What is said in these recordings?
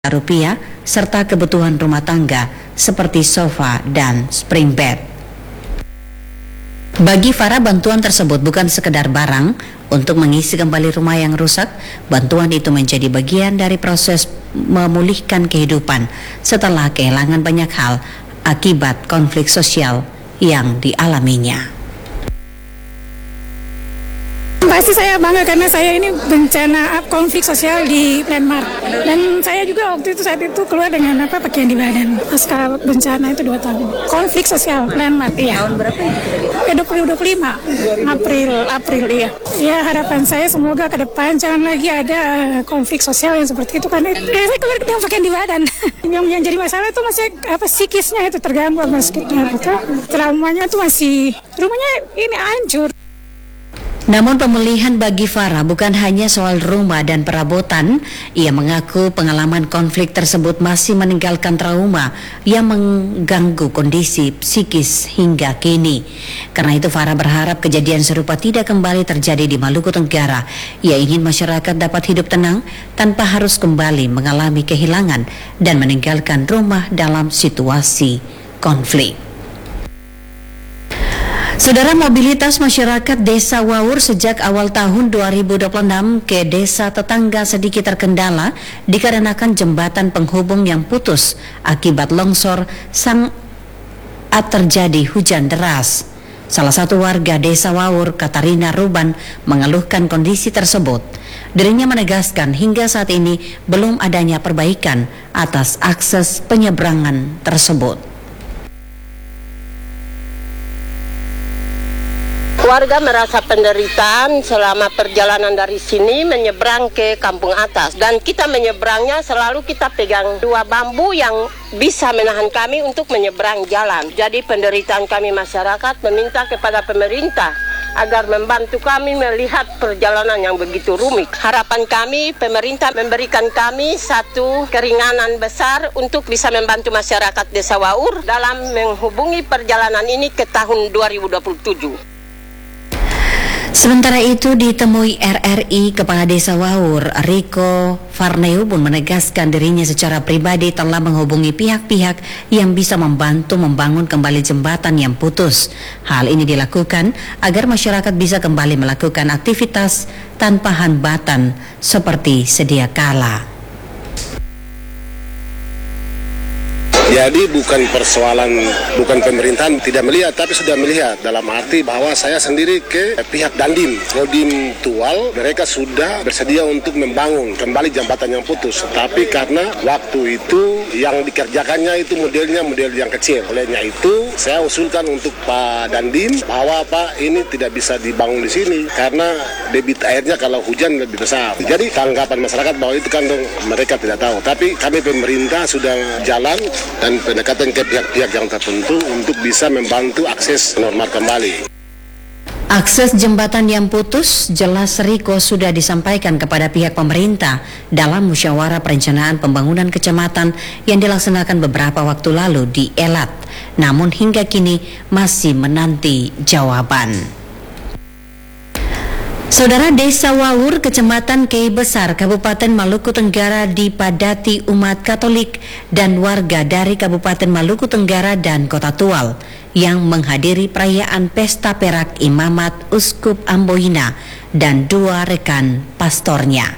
rupiah serta kebutuhan rumah tangga seperti sofa dan spring bed. Bagi Farah, bantuan tersebut bukan sekedar barang untuk mengisi kembali rumah yang rusak. Bantuan itu menjadi bagian dari proses memulihkan kehidupan setelah kehilangan banyak hal akibat konflik sosial yang dialaminya. Pasti saya bangga karena saya ini bencana konflik sosial di Myanmar, dan saya juga saat itu keluar dengan pakaian di badan pasca bencana itu 2 tahun. Konflik sosial Myanmar, iya. Tahun berapa itu? 2025 April iya. Ya, harapan saya semoga ke depan jangan lagi ada konflik sosial yang seperti itu, karena saya keluar dengan pakaian di badan. yang jadi masalah itu masih psikisnya itu terganggu, traumanya itu masih, rumahnya ini hancur. Namun pemulihan bagi Farah bukan hanya soal rumah dan perabotan. Ia mengaku pengalaman konflik tersebut masih meninggalkan trauma yang mengganggu kondisi psikis hingga kini. Karena itu Farah berharap kejadian serupa tidak kembali terjadi di Maluku Tenggara. Ia ingin masyarakat dapat hidup tenang tanpa harus kembali mengalami kehilangan dan meninggalkan rumah dalam situasi konflik. Saudara, mobilitas masyarakat Desa Wawur sejak awal tahun 2026 ke desa tetangga sedikit terkendala dikarenakan jembatan penghubung yang putus akibat longsor saat terjadi hujan deras. Salah satu warga Desa Wawur, Katarina Ruban, mengeluhkan kondisi tersebut. Dirinya menegaskan hingga saat ini belum adanya perbaikan atas akses penyeberangan tersebut. Warga merasa penderitaan selama perjalanan dari sini menyeberang ke kampung atas, dan kita menyeberangnya selalu kita pegang 2 bambu yang bisa menahan kami untuk menyeberang jalan. Jadi penderitaan kami masyarakat meminta kepada pemerintah agar membantu kami melihat perjalanan yang begitu rumit. Harapan kami pemerintah memberikan kami satu keringanan besar untuk bisa membantu masyarakat Desa Wawur dalam menghubungi perjalanan ini ke tahun 2027. Sementara itu ditemui RRI, Kepala Desa Wawur Riko Farneu pun menegaskan dirinya secara pribadi telah menghubungi pihak-pihak yang bisa membantu membangun kembali jembatan yang putus. Hal ini dilakukan agar masyarakat bisa kembali melakukan aktivitas tanpa hambatan seperti sedia kala. Jadi bukan pemerintahan tidak melihat, tapi sudah melihat dalam arti bahwa saya sendiri ke pihak Dandim, Kodim Tual, mereka sudah bersedia untuk membangun kembali jembatan yang putus. Tapi karena waktu itu yang dikerjakannya itu modelnya model yang kecil. Olehnya itu saya usulkan untuk Pak Dandim bahwa Pak ini tidak bisa dibangun di sini karena debit airnya kalau hujan lebih besar. Jadi tanggapan masyarakat bahwa itu kan mereka tidak tahu. Tapi kami pemerintah sudah jalan dan pendekatan ke pihak-pihak yang tertentu untuk bisa membantu akses normal kembali. Akses jembatan yang putus jelas Riko sudah disampaikan kepada pihak pemerintah dalam musyawarah perencanaan pembangunan kecamatan yang dilaksanakan beberapa waktu lalu di Elat. Namun hingga kini masih menanti jawaban. Saudara, Desa Wawur, Kecamatan Kei Besar, Kabupaten Maluku Tenggara dipadati umat Katolik dan warga dari Kabupaten Maluku Tenggara dan Kota Tual yang menghadiri perayaan Pesta Perak Imamat Uskup Amboina dan 2 rekan pastornya.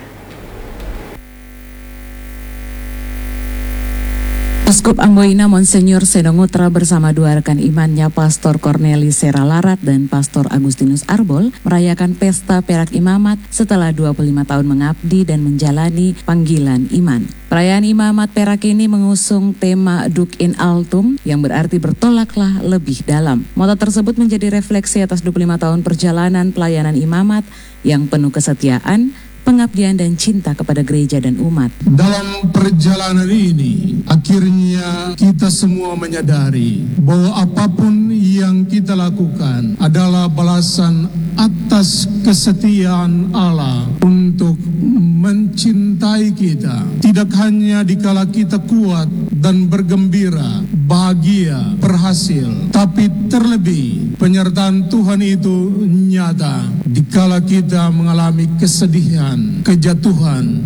Uskup Amboina Monsenyor Senongutra bersama 2 rekan imannya Pastor Cornelis Seralarat dan Pastor Agustinus Arbol merayakan Pesta Perak Imamat setelah 25 tahun mengabdi dan menjalani panggilan iman. Perayaan Imamat Perak ini mengusung tema Duc in Altum yang berarti bertolaklah lebih dalam. Moto tersebut menjadi refleksi atas 25 tahun perjalanan pelayanan imamat yang penuh kesetiaan, pengabdian dan cinta kepada gereja dan umat. Dalam perjalanan ini, akhirnya kita semua menyadari bahwa apapun yang kita lakukan adalah balasan atas kesetiaan Allah untuk mencintai kita. Tidak hanya dikala kita kuat dan bergembira, bahagia, berhasil, tapi terlebih penyertaan Tuhan itu nyata dikala kita mengalami kesedihan, kejatuhan,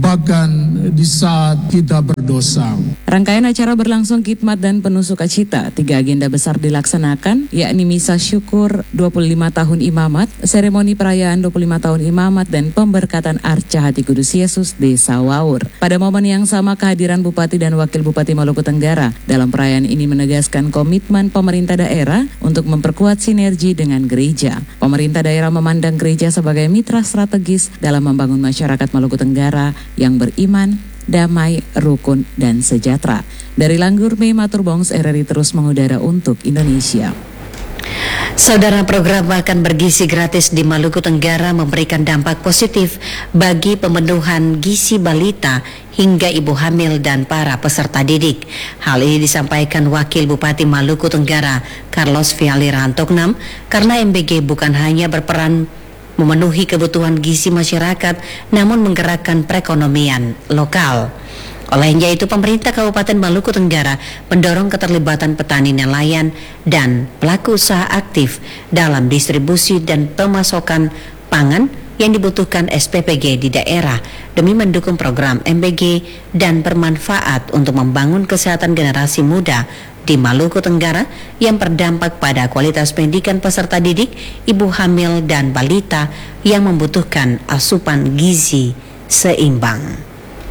bahkan di saat kita berdosa. Rangkaian acara berlangsung khidmat dan penuh sukacita. 3 agenda besar dilaksanakan, yakni misa syukur 25 tahun imamat, seremoni perayaan 25 tahun imamat, dan pemberkatan Arca Hati Kudus Yesus Desa Waur. Pada momen yang sama, kehadiran Bupati dan Wakil Bupati Maluku Tenggara dalam perayaan ini menegaskan komitmen pemerintah daerah untuk memperkuat sinergi dengan gereja. Pemerintah daerah memandang gereja sebagai mitra strategis dalam membangun masyarakat Maluku Tenggara yang beriman, damai, rukun, dan sejahtera. Dari Langgur Mei Maturbongs, RRI terus mengudara untuk Indonesia. Saudara, program makan bergizi gratis di Maluku Tenggara memberikan dampak positif bagi pemenuhan gizi balita hingga ibu hamil dan para peserta didik. Hal ini disampaikan Wakil Bupati Maluku Tenggara, Carlos Viali Rantoknam, karena MBG bukan hanya berperan memenuhi kebutuhan gizi masyarakat, namun menggerakkan perekonomian lokal. Olehnya itu, pemerintah Kabupaten Maluku Tenggara mendorong keterlibatan petani nelayan dan pelaku usaha aktif dalam distribusi dan pemasokan pangan yang dibutuhkan SPPG di daerah demi mendukung program MBG dan bermanfaat untuk membangun kesehatan generasi muda di Maluku Tenggara yang berdampak pada kualitas pendidikan peserta didik, ibu hamil dan balita yang membutuhkan asupan gizi seimbang.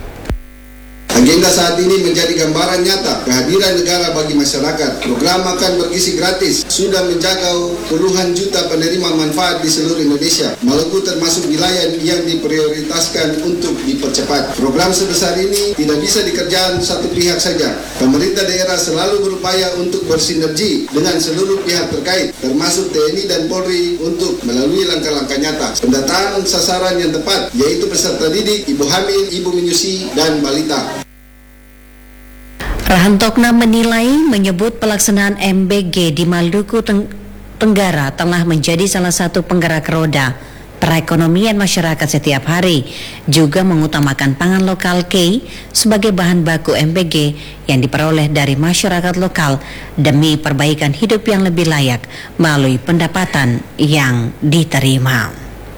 Agenda saat ini menjadi gambaran nyata kehadiran negara bagi masyarakat. Program makan bergizi gratis sudah menjangkau puluhan juta penerima manfaat di seluruh Indonesia. Maluku termasuk wilayah yang diprioritaskan untuk dipercepat. Program sebesar ini tidak bisa dikerjakan satu pihak saja. Pemerintah daerah selalu berupaya untuk bersinergi dengan seluruh pihak terkait, termasuk TNI dan Polri, untuk melalui langkah-langkah nyata. Pendataan sasaran yang tepat, yaitu peserta didik, ibu hamil, ibu menyusui, dan balita. Rahantokna menyebut pelaksanaan MBG di Maluku Tenggara telah menjadi salah satu penggerak roda perekonomian masyarakat setiap hari, juga mengutamakan pangan lokal K sebagai bahan baku MBG yang diperoleh dari masyarakat lokal demi perbaikan hidup yang lebih layak melalui pendapatan yang diterima.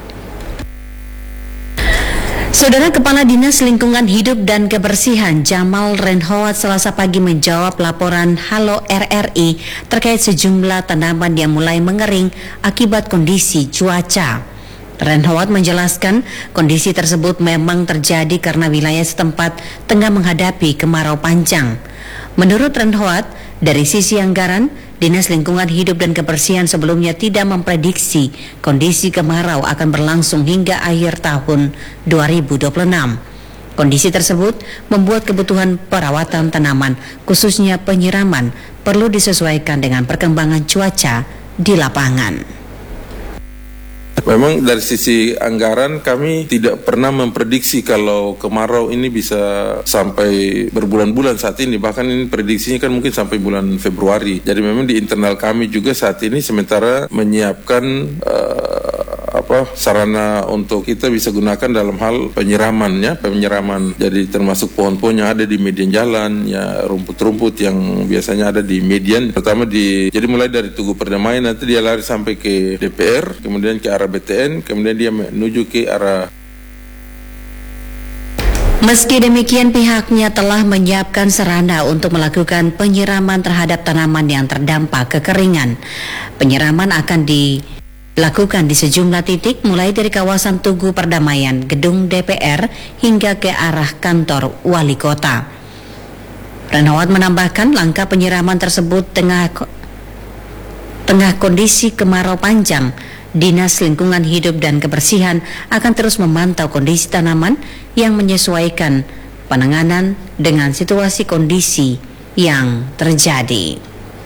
Saudara, Kepala Dinas Lingkungan Hidup dan Kebersihan Jamal Renhowat Selasa pagi menjawab laporan Halo RRI terkait sejumlah tanaman yang mulai mengering akibat kondisi cuaca. Renhowat menjelaskan kondisi tersebut memang terjadi karena wilayah setempat tengah menghadapi kemarau panjang. Menurut Renhowat, dari sisi anggaran, Dinas Lingkungan Hidup dan Kebersihan sebelumnya tidak memprediksi kondisi kemarau akan berlangsung hingga akhir tahun 2026. Kondisi tersebut membuat kebutuhan perawatan tanaman, khususnya penyiraman, perlu disesuaikan dengan perkembangan cuaca di lapangan. Memang dari sisi anggaran kami tidak pernah memprediksi kalau kemarau ini bisa sampai berbulan-bulan saat ini. Bahkan ini prediksinya kan mungkin sampai bulan Februari. Jadi memang di internal kami juga saat ini sementara menyiapkan sarana untuk kita bisa gunakan dalam hal penyiramannya, penyiraman. Jadi termasuk pohon-pohon yang ada di median jalan, ya rumput-rumput yang biasanya ada di median. Pertama jadi mulai dari Tugu Perdamaian, nanti dia lari sampai ke DPR, kemudian ke arah BTN, kemudian dia menuju ke arah. Meski demikian, pihaknya telah menyiapkan sarana untuk melakukan penyiraman terhadap tanaman yang terdampak kekeringan. Penyiraman akan dilakukan di sejumlah titik, mulai dari kawasan Tugu Perdamaian, gedung DPR, hingga ke arah kantor wali kota. Renhowat menambahkan langkah penyiraman tersebut tengah kondisi kemarau panjang. Dinas Lingkungan Hidup dan Kebersihan akan terus memantau kondisi tanaman yang menyesuaikan penanganan dengan situasi kondisi yang terjadi.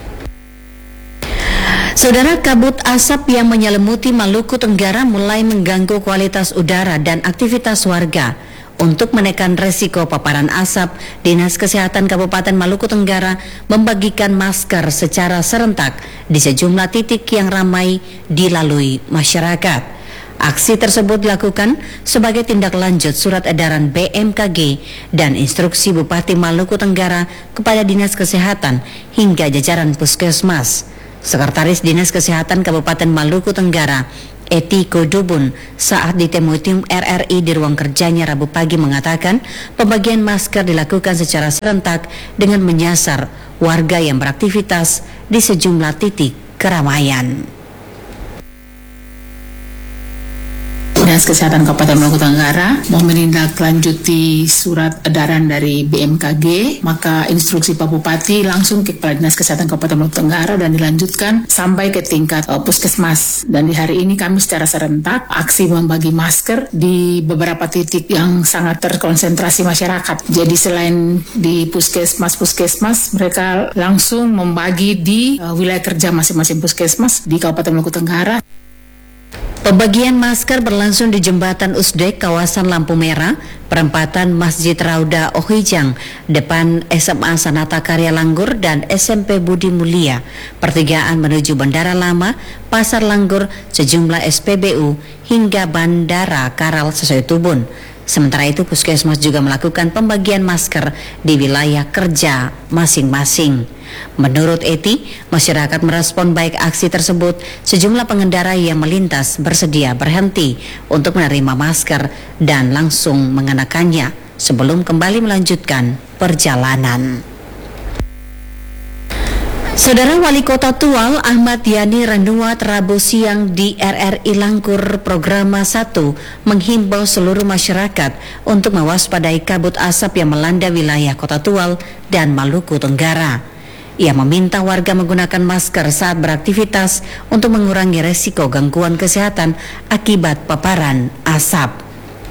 Saudara, kabut asap yang menyelimuti Maluku Tenggara mulai mengganggu kualitas udara dan aktivitas warga. Untuk menekan resiko paparan asap, Dinas Kesehatan Kabupaten Maluku Tenggara membagikan masker secara serentak di sejumlah titik yang ramai dilalui masyarakat. Aksi tersebut dilakukan sebagai tindak lanjut surat edaran BMKG dan instruksi Bupati Maluku Tenggara kepada Dinas Kesehatan hingga jajaran Puskesmas. Sekretaris Dinas Kesehatan Kabupaten Maluku Tenggara, Eti Kodubun saat ditemui tim RRI di ruang kerjanya Rabu pagi mengatakan pembagian masker dilakukan secara serentak dengan menyasar warga yang beraktivitas di sejumlah titik keramaian. Dinas Kesehatan Kabupaten Maluku Tenggara mau menindaklanjuti surat edaran dari BMKG, maka instruksi Pak Bupati langsung ke Kepala Dinas Kesehatan Kabupaten Maluku Tenggara dan dilanjutkan sampai ke tingkat puskesmas. Dan di hari ini kami secara serentak aksi membagi masker di beberapa titik yang sangat terkonsentrasi masyarakat. Jadi selain di puskesmas, mereka langsung membagi di wilayah kerja masing-masing puskesmas di Kabupaten Maluku Tenggara. Pembagian masker berlangsung di Jembatan Usdek, kawasan Lampu Merah, perempatan Masjid Rauda Ohijang, depan SMA Sanata Karya Langgur dan SMP Budi Mulia, pertigaan menuju Bandara Lama, Pasar Langgur, sejumlah SPBU, hingga Bandara Karal Sesuai Tubun. Sementara itu, Puskesmas juga melakukan pembagian masker di wilayah kerja masing-masing. Menurut Eti, masyarakat merespon baik aksi tersebut. Sejumlah pengendara yang melintas bersedia berhenti untuk menerima masker dan langsung mengenakannya sebelum kembali melanjutkan perjalanan. Saudara Wali Kota Tual Ahmad Yani Renuat Rabu siang di RRI Langkur Programa 1 menghimbau seluruh masyarakat untuk mewaspadai kabut asap yang melanda wilayah Kota Tual dan Maluku Tenggara. Ia meminta warga menggunakan masker saat beraktivitas untuk mengurangi resiko gangguan kesehatan akibat paparan asap.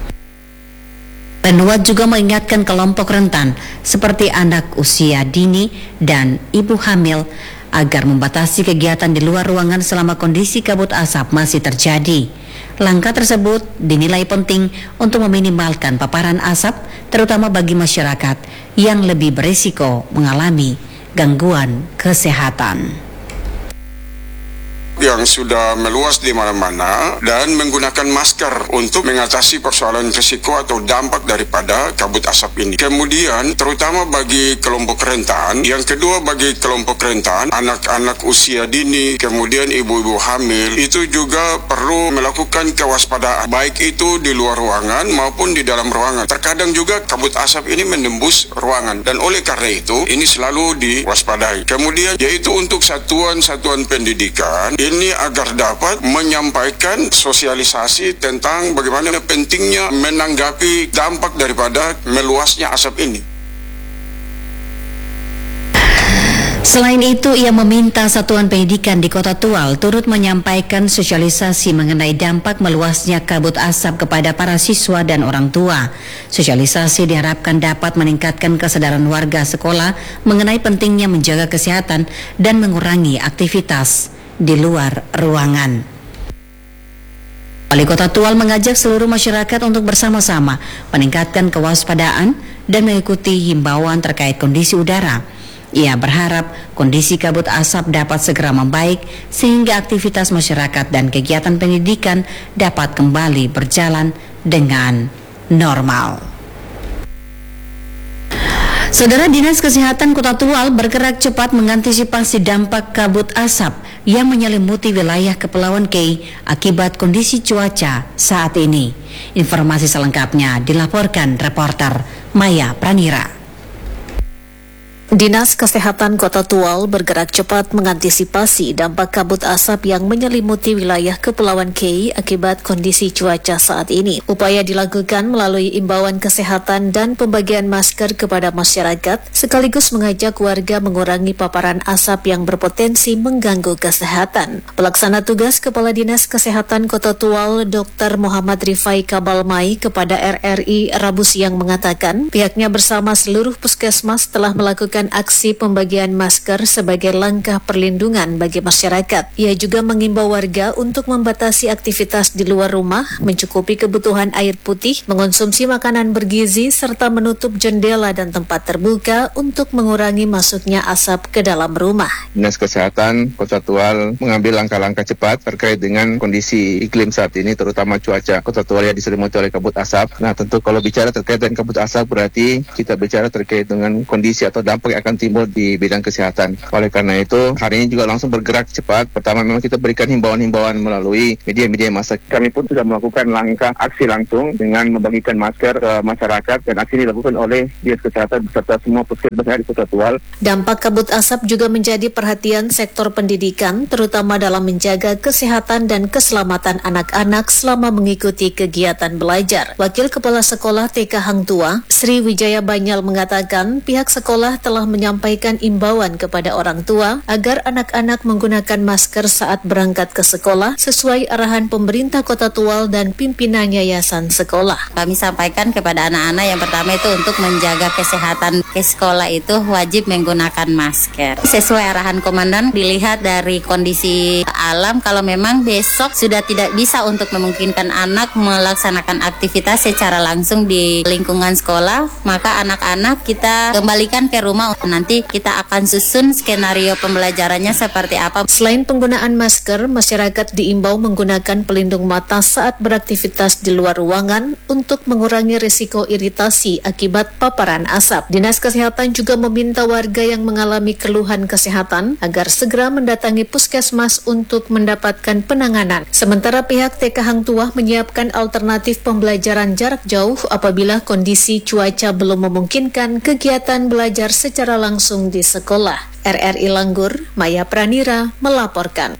Renuat juga mengingatkan kelompok rentan seperti anak usia dini dan ibu hamil agar membatasi kegiatan di luar ruangan selama kondisi kabut asap masih terjadi. Langkah tersebut dinilai penting untuk meminimalkan paparan asap, terutama bagi masyarakat yang lebih berisiko mengalami gangguan kesehatan. Yang sudah meluas di mana-mana dan menggunakan masker untuk mengatasi persoalan risiko atau dampak daripada kabut asap ini. Kemudian terutama bagi kelompok rentan, yang kedua bagi kelompok rentan, anak-anak usia dini, kemudian ibu-ibu hamil, itu juga perlu melakukan kewaspadaan, baik itu di luar ruangan maupun di dalam ruangan. Terkadang juga kabut asap ini menembus ruangan dan oleh karena itu ini selalu diwaspadai. Kemudian yaitu untuk satuan-satuan pendidikan, ini agar dapat menyampaikan sosialisasi tentang bagaimana pentingnya menanggapi dampak daripada meluasnya asap ini. Selain itu, ia meminta satuan pendidikan di Kota Tual turut menyampaikan sosialisasi mengenai dampak meluasnya kabut asap kepada para siswa dan orang tua. Sosialisasi diharapkan dapat meningkatkan kesadaran warga sekolah mengenai pentingnya menjaga kesehatan dan mengurangi aktivitas di luar ruangan. Wali Kota Tual mengajak seluruh masyarakat untuk bersama-sama meningkatkan kewaspadaan dan mengikuti himbauan terkait kondisi udara. Ia berharap kondisi kabut asap dapat segera membaik sehingga aktivitas masyarakat dan kegiatan pendidikan dapat kembali berjalan dengan normal. Saudara, Dinas Kesehatan Kota Tual bergerak cepat mengantisipasi dampak kabut asap yang menyelimuti wilayah Kepulauan Kei akibat kondisi cuaca saat ini. Informasi selengkapnya dilaporkan reporter Maya Pranira. Dinas Kesehatan Kota Tual bergerak cepat mengantisipasi dampak kabut asap yang menyelimuti wilayah Kepulauan Kei akibat kondisi cuaca saat ini. Upaya dilakukan melalui imbauan kesehatan dan pembagian masker kepada masyarakat, sekaligus mengajak warga mengurangi paparan asap yang berpotensi mengganggu kesehatan. Pelaksana tugas Kepala Dinas Kesehatan Kota Tual, Dr. Muhammad Rifai Kabalmai kepada RRI Rabu siang mengatakan, pihaknya bersama seluruh puskesmas telah melakukan aksi pembagian masker sebagai langkah perlindungan bagi masyarakat. Ia juga mengimbau warga untuk membatasi aktivitas di luar rumah, mencukupi kebutuhan air putih, mengonsumsi makanan bergizi, serta menutup jendela dan tempat terbuka untuk mengurangi masuknya asap ke dalam rumah. Dinas Kesehatan Kota Tual mengambil langkah-langkah cepat terkait dengan kondisi iklim saat ini, terutama cuaca Kota Tual yang diselimuti oleh kabut asap. Nah, tentu kalau bicara terkait dengan kabut asap berarti kita bicara terkait dengan kondisi atau dampak akan timbul di bidang kesehatan. Oleh karena itu, hari ini juga langsung bergerak cepat. Pertama memang kita berikan himbauan-himbauan melalui media-media massa. Kami pun sudah melakukan langkah aksi langsung dengan membagikan masker ke masyarakat, dan aksi ini dilakukan oleh Dinas Kesehatan beserta semua puskesmas di Kota Tual. Dampak kabut asap juga menjadi perhatian sektor pendidikan, terutama dalam menjaga kesehatan dan keselamatan anak-anak selama mengikuti kegiatan belajar. Wakil Kepala Sekolah TK Hang Tua, Sri Wijaya Banyal mengatakan pihak sekolah telah menyampaikan imbauan kepada orang tua agar anak-anak menggunakan masker saat berangkat ke sekolah sesuai arahan pemerintah Kota Tual dan pimpinan yayasan sekolah. Kami sampaikan kepada anak-anak yang pertama itu untuk menjaga kesehatan ke sekolah itu wajib menggunakan masker. Sesuai arahan komandan, dilihat dari kondisi alam, kalau memang besok sudah tidak bisa untuk memungkinkan anak melaksanakan aktivitas secara langsung di lingkungan sekolah, maka anak-anak kita kembalikan ke rumah. Nanti kita akan susun skenario pembelajarannya seperti apa. Selain penggunaan masker, masyarakat diimbau menggunakan pelindung mata saat beraktivitas di luar ruangan untuk mengurangi risiko iritasi akibat paparan asap. Dinas Kesehatan juga meminta warga yang mengalami keluhan kesehatan agar segera mendatangi puskesmas untuk mendapatkan penanganan. Sementara pihak TK Hang Tuah menyiapkan alternatif pembelajaran jarak jauh apabila kondisi cuaca belum memungkinkan kegiatan belajar secara langsung di sekolah. RRI Langgur, Maya Pranira melaporkan.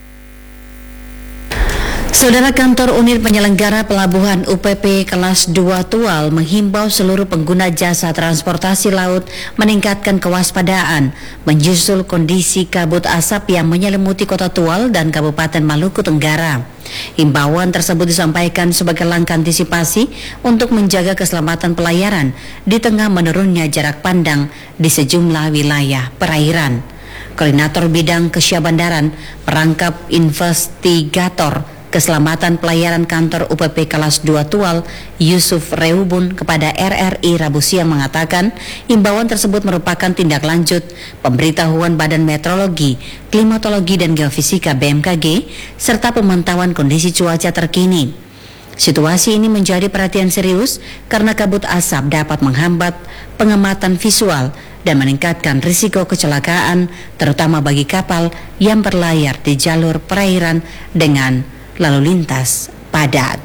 Saudara, Kantor Unit Penyelenggara Pelabuhan UPP Kelas 2 Tual menghimbau seluruh pengguna jasa transportasi laut meningkatkan kewaspadaan menyusul kondisi kabut asap yang menyelimuti Kota Tual dan Kabupaten Maluku Tenggara. Himbauan tersebut disampaikan sebagai langkah antisipasi untuk menjaga keselamatan pelayaran di tengah menurunnya jarak pandang di sejumlah wilayah perairan. Koordinator Bidang Kesyabandaran Perangkap Investigator Keselamatan Pelayaran Kantor UPP Kelas 2 Tual, Yusuf Reubun, kepada RRI Rabu siang mengatakan imbauan tersebut merupakan tindak lanjut pemberitahuan Badan Meteorologi, Klimatologi dan Geofisika BMKG serta pemantauan kondisi cuaca terkini. Situasi ini menjadi perhatian serius karena kabut asap dapat menghambat pengamatan visual dan meningkatkan risiko kecelakaan, terutama bagi kapal yang berlayar di jalur perairan dengan lalu lintas padat.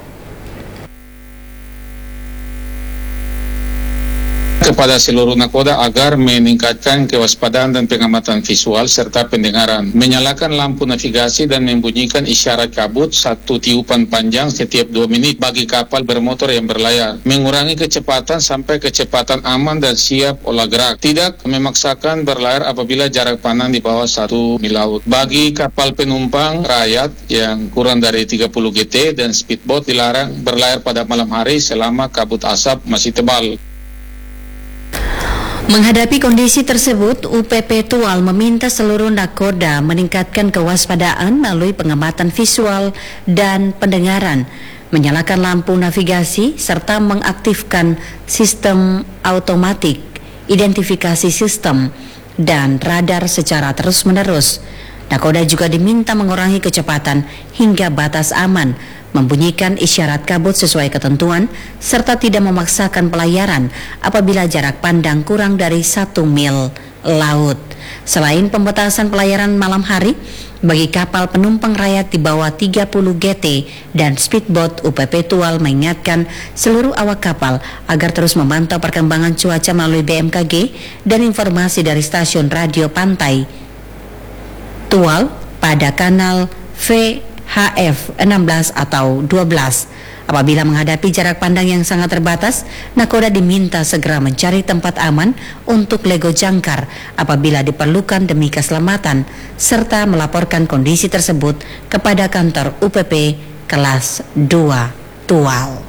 Kepada seluruh nakoda agar meningkatkan kewaspadaan dan pengamatan visual serta pendengaran, menyalakan lampu navigasi dan membunyikan isyarat kabut satu tiupan panjang setiap 2 menit bagi kapal bermotor yang berlayar, mengurangi kecepatan sampai kecepatan aman dan siap olah gerak, tidak memaksakan berlayar apabila jarak pandang di bawah 1 mil laut. Bagi kapal penumpang rakyat yang kurang dari 30 GT dan speedboat dilarang berlayar pada malam hari selama kabut asap masih tebal. Menghadapi kondisi tersebut, UPP Tual meminta seluruh nakoda meningkatkan kewaspadaan melalui pengamatan visual dan pendengaran, menyalakan lampu navigasi, serta mengaktifkan sistem automatik, identifikasi sistem, dan radar secara terus-menerus. Nakoda juga diminta mengurangi kecepatan hingga batas aman, membunyikan isyarat kabut sesuai ketentuan, serta tidak memaksakan pelayaran apabila jarak pandang kurang dari 1 mil laut. Selain pembatasan pelayaran malam hari, bagi kapal penumpang rakyat di bawah 30 GT dan speedboat, UPP Tual mengingatkan seluruh awak kapal agar terus memantau perkembangan cuaca melalui BMKG dan informasi dari stasiun radio pantai Tual pada kanal VHF 16 atau 12. Apabila menghadapi jarak pandang yang sangat terbatas, nakoda diminta segera mencari tempat aman untuk lego jangkar apabila diperlukan demi keselamatan, serta melaporkan kondisi tersebut kepada kantor UPP Kelas 2 Tual.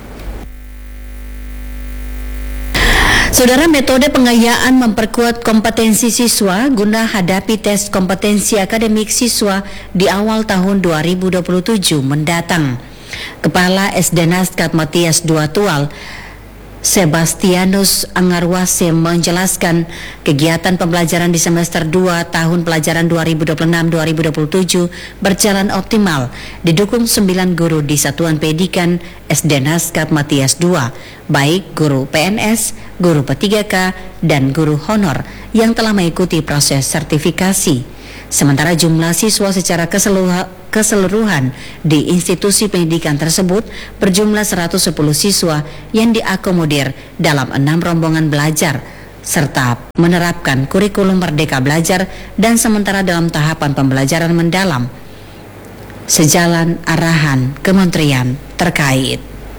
Saudara, metode pengayaan memperkuat kompetensi siswa guna hadapi tes kompetensi akademik siswa di awal tahun 2027 mendatang. Kepala SD Naskat Matias II Tual, Sebastianus Angarwase menjelaskan kegiatan pembelajaran di semester 2 tahun pelajaran 2026-2027 berjalan optimal, didukung 9 guru di Satuan Pendidikan SD Naskat Matias II, baik guru PNS, guru P3K, dan guru honor yang telah mengikuti proses sertifikasi. Sementara jumlah siswa secara keseluruhan di institusi pendidikan tersebut berjumlah 110 siswa yang diakomodir dalam 6 rombongan belajar serta menerapkan kurikulum Merdeka Belajar dan sementara dalam tahapan pembelajaran mendalam sejalan arahan kementerian terkait.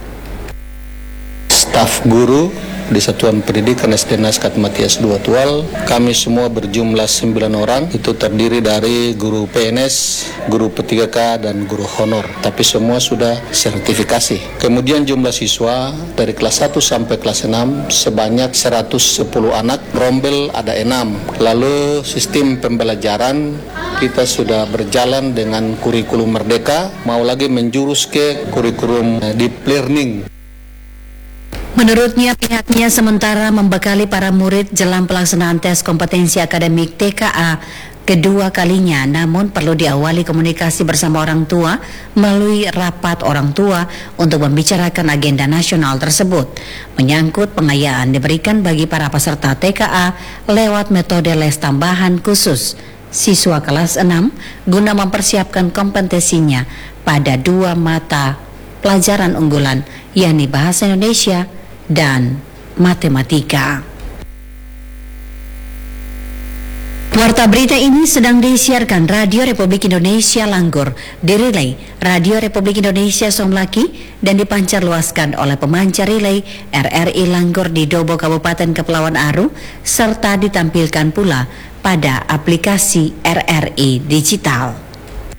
Staf guru di Satuan Pendidikan SD Naskat Matias II Tual, kami semua berjumlah 9 orang, itu terdiri dari guru PNS, guru P3K, dan guru honor, tapi semua sudah sertifikasi. Kemudian jumlah siswa dari kelas 1 sampai kelas 6 sebanyak 110 anak, rombel ada 6. Lalu sistem pembelajaran kita sudah berjalan dengan kurikulum Merdeka, mau lagi menjurus ke kurikulum deep learning. Menurutnya, pihaknya sementara membekali para murid jelang pelaksanaan tes kompetensi akademik TKA kedua kalinya, namun perlu diawali komunikasi bersama orang tua melalui rapat orang tua untuk membicarakan agenda nasional tersebut. Menyangkut pengayaan diberikan bagi para peserta TKA lewat metode les tambahan khusus siswa kelas 6 guna mempersiapkan kompetensinya pada 2 mata pelajaran unggulan, yakni Bahasa Indonesia dan Matematika. Warta berita ini sedang disiarkan Radio Republik Indonesia Langgor, direlay Radio Republik Indonesia Somlaki dan dipancar luaskan oleh pemancar relay RRI Langgor di Dobo Kabupaten Kepulauan Aru serta ditampilkan pula pada aplikasi RRI Digital.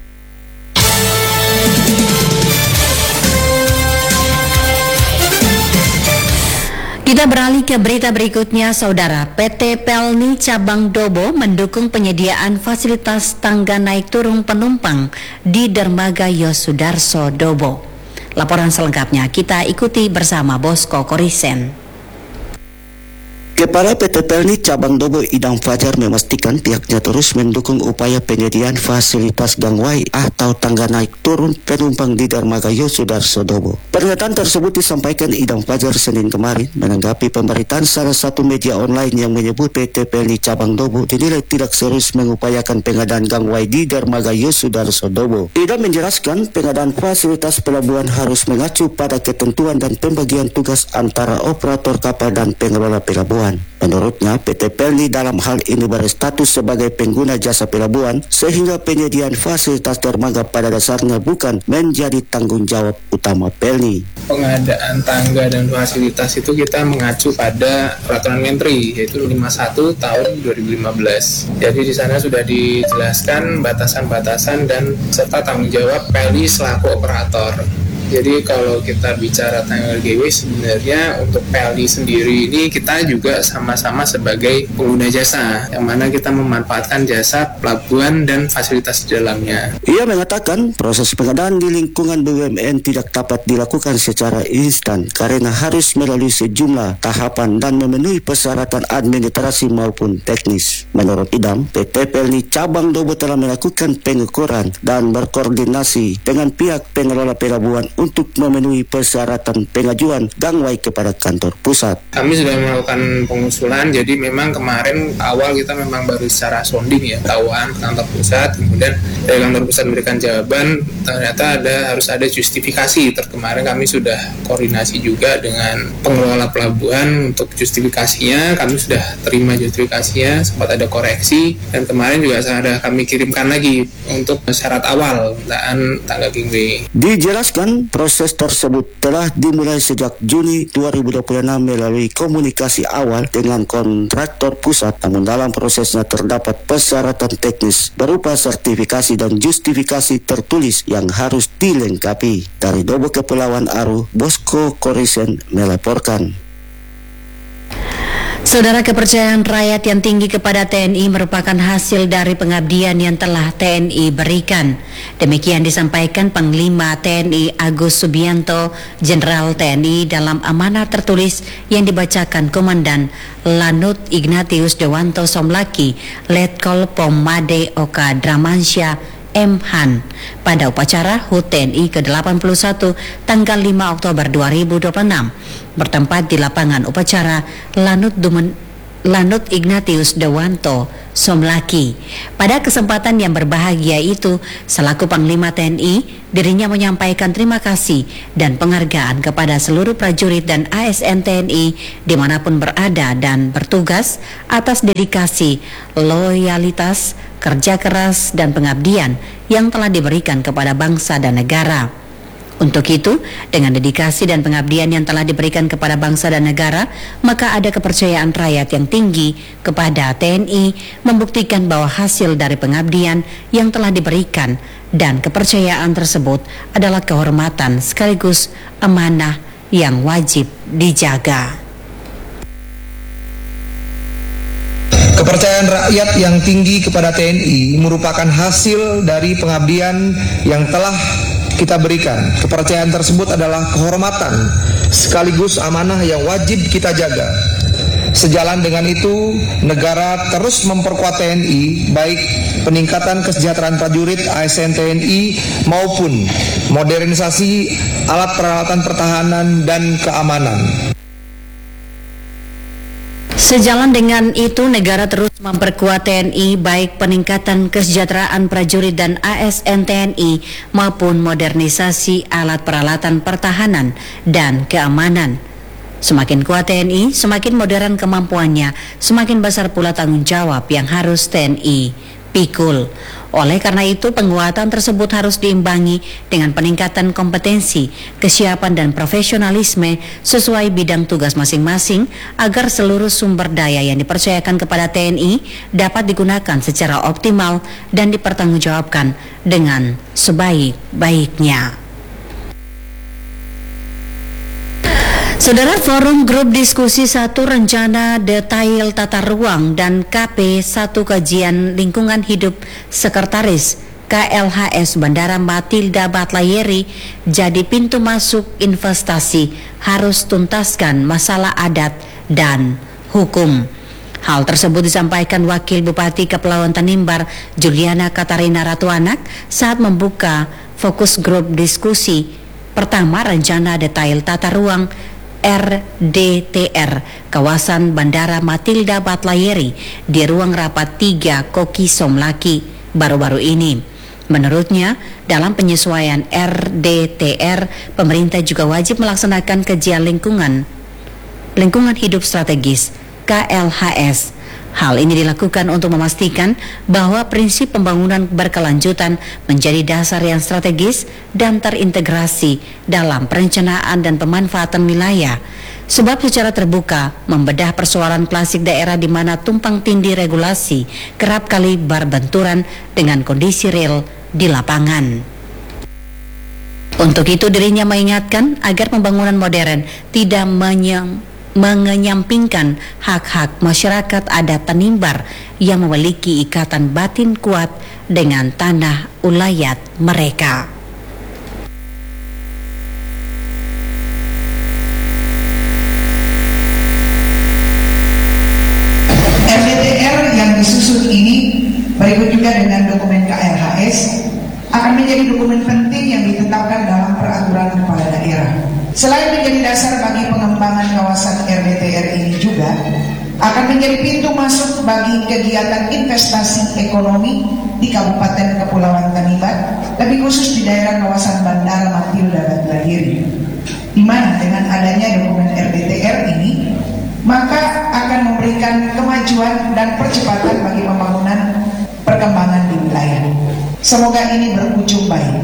Kita beralih ke berita berikutnya, Saudara. PT Pelni Cabang Dobo mendukung penyediaan fasilitas tangga naik turun penumpang di Dermaga Yosudarso Dobo. Laporan selengkapnya kita ikuti bersama Bosco Korisen. Kepala PT Pelni Cabang Dobo Idam Fajar memastikan pihaknya terus mendukung upaya penyediaan fasilitas gangway atau tangga naik turun penumpang di Dermaga Yosudarso Dobo. Pernyataan tersebut disampaikan Idam Fajar Senin kemarin menanggapi pemberitaan salah satu media online yang menyebut PT Pelni Cabang Dobo dinilai tidak serius mengupayakan pengadaan gangway di Dermaga Yosudarso Dobo. Idam menjelaskan pengadaan fasilitas pelabuhan harus mengacu pada ketentuan dan pembagian tugas antara operator kapal dan pengelola pelabuhan. Menurutnya, PT Pelni dalam hal ini berstatus sebagai pengguna jasa pelabuhan, sehingga penyediaan fasilitas dermaga pada dasarnya bukan menjadi tanggung jawab utama Pelni. Pengadaan tangga dan fasilitas itu kita mengacu pada Peraturan Menteri, yaitu 51 tahun 2015. Jadi di sana sudah dijelaskan batasan-batasan dan serta tanggung jawab Pelni selaku operator. Jadi kalau kita bicara tanggal GW, sebenarnya untuk Pelni sendiri ini kita juga sama-sama sebagai pengguna jasa, yang mana kita memanfaatkan jasa pelabuhan dan fasilitas di dalamnya. Ia mengatakan proses pengadaan di lingkungan BUMN tidak dapat dilakukan secara instan karena harus melalui sejumlah tahapan dan memenuhi persyaratan administrasi maupun teknis. Menurut Idam, PT Pelni Cabang Dobo telah melakukan pengukuran dan berkoordinasi dengan pihak pengelola pelabuhan untuk memenuhi persyaratan pengajuan gangway kepada kantor pusat. Kami sudah melakukan pengusulan, jadi memang kemarin awal kita memang baru secara sounding ya, tahuan kantor pusat, kemudian dari kantor pusat memberikan jawaban, ternyata harus ada justifikasi. Kemarin kami sudah koordinasi juga dengan pengelola pelabuhan untuk justifikasinya, kami sudah terima justifikasinya, sempat ada koreksi, dan kemarin juga ada kami kirimkan lagi untuk syarat awal penggunaan tangga gangway. Dijelaskan proses tersebut telah dimulai sejak Juni 2026 melalui komunikasi awal dengan kontraktor pusat, namun dalam prosesnya terdapat persyaratan teknis berupa sertifikasi dan justifikasi tertulis yang harus dilengkapi. Dari Dobo Kepulauan Aru, Bosco Korisen melaporkan. Saudara, kepercayaan rakyat yang tinggi kepada TNI merupakan hasil dari pengabdian yang telah TNI berikan. Demikian disampaikan Panglima TNI Agus Subianto, Jenderal TNI dalam amanat tertulis yang dibacakan Komandan Lanut Ignatius Dewanto Somlaki, Letkol Pom Made Oka Dramansyah M. Han pada upacara HUT TNI ke-81 tanggal 5 Oktober 2026 bertempat di lapangan upacara Lanut Ignatius Dewanto Somlaki. Pada kesempatan yang berbahagia itu, selaku Panglima TNI, dirinya menyampaikan terima kasih dan penghargaan kepada seluruh prajurit dan ASN TNI dimanapun berada dan bertugas atas dedikasi, loyalitas, kerja keras, dan pengabdian yang telah diberikan kepada bangsa dan negara. Untuk itu, dengan dedikasi dan pengabdian yang telah diberikan kepada bangsa dan negara, maka ada kepercayaan rakyat yang tinggi kepada TNI membuktikan bahwa hasil dari pengabdian yang telah diberikan dan kepercayaan tersebut adalah kehormatan sekaligus amanah yang wajib dijaga. Kepercayaan rakyat yang tinggi kepada TNI merupakan hasil dari pengabdian yang telah kita berikan. Kepercayaan tersebut adalah kehormatan sekaligus amanah yang wajib kita jaga. Sejalan dengan itu, negara terus memperkuat TNI, baik peningkatan kesejahteraan prajurit ASN TNI maupun modernisasi alat peralatan pertahanan dan keamanan. Sejalan dengan itu, negara terus memperkuat TNI, baik peningkatan kesejahteraan prajurit dan ASN TNI maupun modernisasi alat peralatan pertahanan dan keamanan. Semakin kuat TNI, semakin modern kemampuannya, semakin besar pula tanggung jawab yang harus TNI pikul. Oleh karena itu, penguatan tersebut harus diimbangi dengan peningkatan kompetensi, kesiapan dan profesionalisme sesuai bidang tugas masing-masing agar seluruh sumber daya yang dipercayakan kepada TNI dapat digunakan secara optimal dan dipertanggungjawabkan dengan sebaik-baiknya. Saudara, Forum Grup Diskusi 1 Rencana Detail Tata Ruang dan KP1 Kajian Lingkungan Hidup Sekretaris KLHS Bandara Matilda Batlayeri jadi pintu masuk investasi, harus tuntaskan masalah adat dan hukum. Hal tersebut disampaikan Wakil Bupati Kepulauan Tanimbar Juliana Katarina Ratuanak saat membuka fokus grup diskusi pertama Rencana Detail Tata Ruang RDTR kawasan Bandara Matilda Batlayeri di ruang rapat 3 Koki Somlaki baru-baru ini. Menurutnya, dalam penyesuaian RDTR, pemerintah juga wajib melaksanakan kajian lingkungan hidup strategis KLHS. Hal ini dilakukan untuk memastikan bahwa prinsip pembangunan berkelanjutan menjadi dasar yang strategis dan terintegrasi dalam perencanaan dan pemanfaatan wilayah. Sebab secara terbuka membedah persoalan klasik daerah di mana tumpang tindih regulasi kerap kali berbenturan dengan kondisi real di lapangan. Untuk itu, dirinya mengingatkan agar pembangunan modern tidak mengenyampingkan hak-hak masyarakat adat Tanimbar yang memiliki ikatan batin kuat dengan tanah ulayat mereka. RDTR yang disusun ini berikut juga dengan dokumen KLHS akan menjadi dokumen penting yang ditetapkan dalam peraturan kepala daerah. Selain menjadi dasar bagi pengembangan kawasan RDTR ini juga akan menjadi pintu masuk bagi kegiatan investasi ekonomi di Kabupaten Kepulauan Tanimbar, lebih khusus di daerah kawasan Bandara Matilda Batlayeri, di mana dengan adanya dokumen RDTR ini maka akan memberikan kemajuan dan percepatan bagi pembangunan perkembangan di wilayah. Semoga ini berujung baik.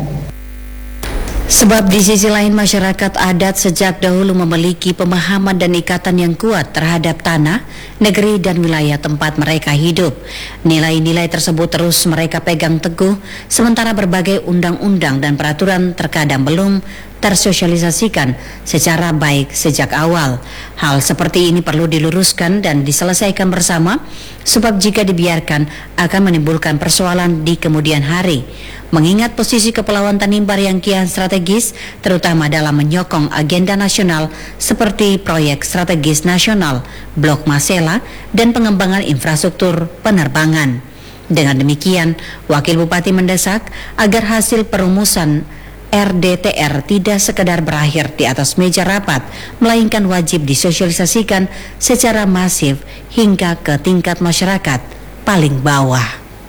Sebab di sisi lain masyarakat adat sejak dahulu memiliki pemahaman dan ikatan yang kuat terhadap tanah, negeri dan wilayah tempat mereka hidup. Nilai-nilai tersebut terus mereka pegang teguh, sementara berbagai undang-undang dan peraturan terkadang belum tersosialisasikan secara baik sejak awal. Hal seperti ini perlu diluruskan dan diselesaikan bersama, sebab jika dibiarkan akan menimbulkan persoalan di kemudian hari. Mengingat posisi Kepulauan Tanimbar yang kian strategis, terutama dalam menyokong agenda nasional seperti proyek strategis nasional, Blok Masela, dan pengembangan infrastruktur penerbangan. Dengan demikian, Wakil Bupati mendesak agar hasil perumusan RDTR tidak sekedar berakhir di atas meja rapat, melainkan wajib disosialisasikan secara masif hingga ke tingkat masyarakat paling bawah.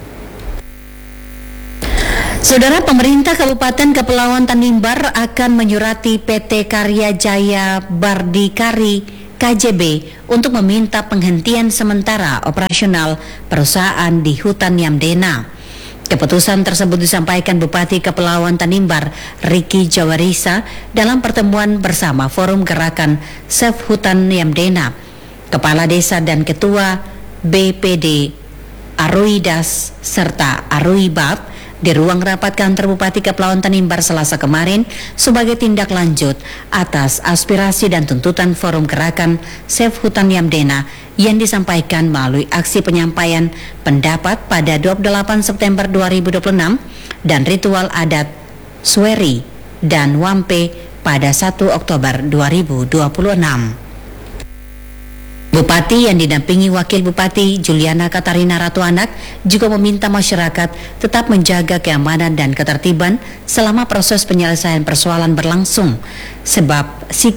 Saudara, pemerintah Kabupaten Kepulauan Tanimbar akan menyurati PT Karya Jaya Bardikari KJB untuk meminta penghentian sementara operasional perusahaan di hutan Yamdena. Keputusan tersebut disampaikan Bupati Kepulauan Tanimbar Riki Jawarisa dalam pertemuan bersama Forum Gerakan Save Hutan Yamdena, Kepala Desa dan Ketua BPD Aruidas serta Aruibab di ruang rapat kantor Bupati Kepulauan Tanimbar Selasa kemarin sebagai tindak lanjut atas aspirasi dan tuntutan Forum Gerakan Save Hutan Yamdena yang disampaikan melalui aksi penyampaian pendapat pada 28 September 2026 dan ritual adat Sweri dan Wampe pada 1 Oktober 2026. Bupati yang didampingi Wakil Bupati Juliana Katarina Ratuanak juga meminta masyarakat tetap menjaga keamanan dan ketertiban selama proses penyelesaian persoalan berlangsung, sebab